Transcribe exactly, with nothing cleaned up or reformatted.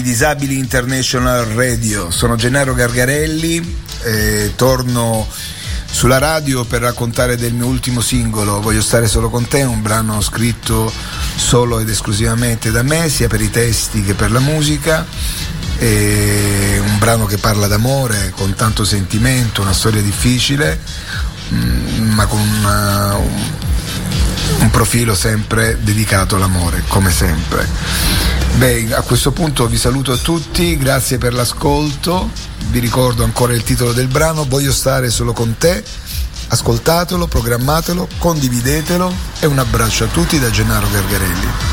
di Disabili International Radio. Sono Gennaro Gargarelli, eh, torno sulla radio per raccontare del mio ultimo singolo, Voglio stare solo con te, un brano scritto solo ed esclusivamente da me, sia per i testi che per la musica. È un brano che parla d'amore con tanto sentimento, una storia difficile, ma con una, un, un profilo sempre dedicato all'amore, come sempre. Beh, a questo punto vi saluto a tutti, grazie per l'ascolto, vi ricordo ancora il titolo del brano, Voglio stare solo con te, ascoltatelo, programmatelo, condividetelo e un abbraccio a tutti da Gennaro Gargarelli.